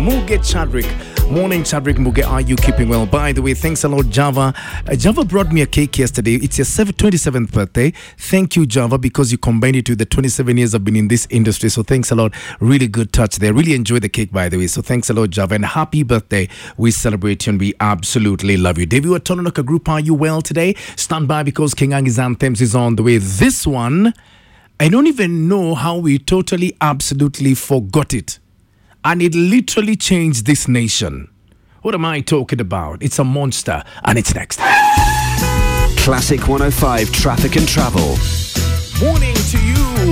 Muge Chadrick. Morning, Chadrick Muge. Are you keeping well? By the way, thanks a lot, Java. Java brought me a cake yesterday. It's your 27th birthday. Thank you, Java, because you combined it with the 27 years I've been in this industry. So thanks a lot. Really good touch there. Really enjoy the cake, by the way. So thanks a lot, Java. And happy birthday. We celebrate you and we absolutely love you. David Watononoka Group, are you well today? Stand by because King Angi's Anthems is on the way. This one, I don't even know how we totally, absolutely forgot it. And it literally changed this nation. What am I talking about? It's a monster, and it's next. Classic 105 Traffic and Travel. Morning to